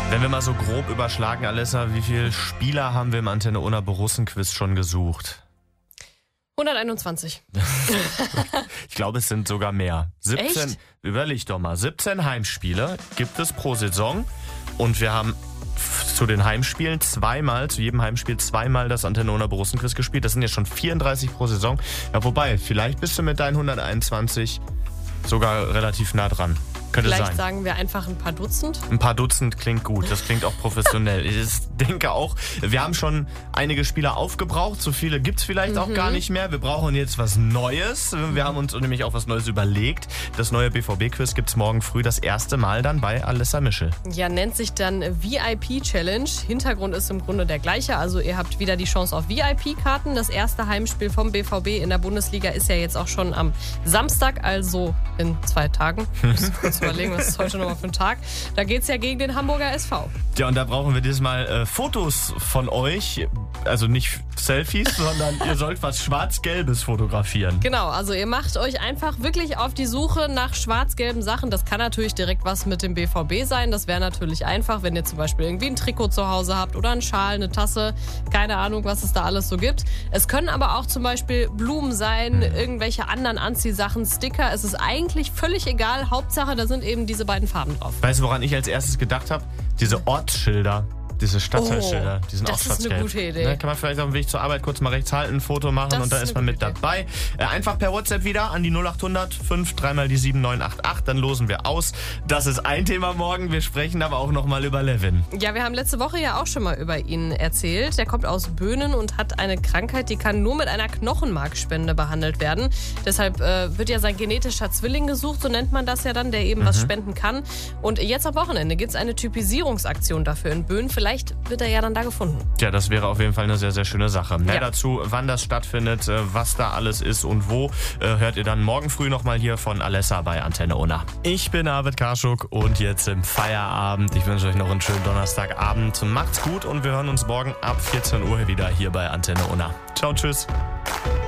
Wenn wir mal so grob überschlagen, Alessa, wie viele Spieler haben wir im Antenne Unna Borussen-Quiz schon gesucht? 121. Ich glaube, es sind sogar mehr. 17, Echt? Überleg doch mal, 17 Heimspiele gibt es pro Saison und wir haben zu den Heimspielen zu jedem Heimspiel zweimal das Antenne Unna Borussen-Quiz gespielt. Das sind ja schon 34 pro Saison. Ja, wobei, vielleicht bist du mit deinen 121 sogar relativ nah dran. Könnte Vielleicht sein. sagen wir einfach ein paar Dutzend. Ein paar Dutzend klingt gut, das klingt auch professionell. Ich denke auch, wir haben schon einige Spieler aufgebraucht, so viele gibt's vielleicht auch gar nicht mehr. Wir brauchen jetzt was Neues. Wir haben uns nämlich auch was Neues überlegt. Das neue BVB-Quiz gibt's morgen früh das erste Mal dann bei Alessa Mischel. Ja, nennt sich dann VIP-Challenge. Hintergrund ist im Grunde der gleiche. Also ihr habt wieder die Chance auf VIP-Karten. Das erste Heimspiel vom BVB in der Bundesliga ist ja jetzt auch schon am Samstag, also in 2 Tagen. Ich muss kurz überlegen, was ist heute nochmal für ein Tag. Da geht's ja gegen den Hamburger SV. Ja, und da brauchen wir diesmal Fotos von euch. Also nicht Selfies, sondern ihr sollt was Schwarz-Gelbes fotografieren. Genau, also ihr macht euch einfach wirklich auf die Suche nach schwarz-gelben Sachen. Das kann natürlich direkt was mit dem BVB sein. Das wäre natürlich einfach, wenn ihr zum Beispiel irgendwie ein Trikot zu Hause habt oder einen Schal, eine Tasse. Keine Ahnung, was es da alles so gibt. Es können aber auch zum Beispiel Blumen sein, irgendwelche anderen Anziehsachen, Sticker. Es ist eigentlich völlig egal. Hauptsache, da sind eben diese beiden Farben drauf. Weißt du, woran ich als erstes gedacht habe? Diese Ortsschilder. Diese Stadtteilschilder, die sind auch das ist schwarz-gelb. eine gute Idee. Ne, kann man vielleicht auf dem Weg zur Arbeit kurz mal rechts halten, ein Foto machen Das und dann ist ist man eine mit gute Idee. dabei. Einfach per WhatsApp wieder an die 0800 5 3 mal die 7988, dann losen wir aus. Das ist ein Thema morgen, wir sprechen aber auch nochmal über Levin. Ja, wir haben letzte Woche ja auch schon mal über ihn erzählt. Der kommt aus Böhnen und hat eine Krankheit, die kann nur mit einer Knochenmarkspende behandelt werden. Deshalb wird ja sein genetischer Zwilling gesucht, so nennt man das ja dann, der eben was spenden kann. Und jetzt am Wochenende gibt es eine Typisierungsaktion dafür in Böhnen. Vielleicht wird er ja dann da gefunden. Ja, das wäre auf jeden Fall eine sehr, sehr schöne Sache. Mehr Ja. dazu, wann das stattfindet, was da alles ist und wo, hört ihr dann morgen früh nochmal hier von Alessa bei Antenne Unna. Ich bin Arvid Karschuk und jetzt im Feierabend. Ich wünsche euch noch einen schönen Donnerstagabend. Macht's gut und wir hören uns morgen ab 14 Uhr wieder hier bei Antenne Unna. Ciao, tschüss.